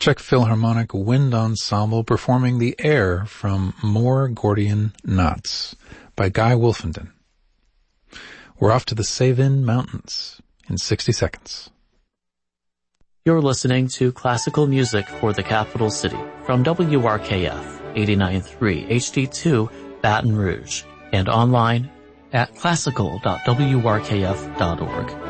Czech Philharmonic Wind Ensemble performing the air from More Gordian Knots by Guy Wolfenden. We're off to the Savin Mountains in 60 seconds. You're listening to classical music for the capital city from WRKF 89.3 HD2 Baton Rouge and online at classical.wrkf.org.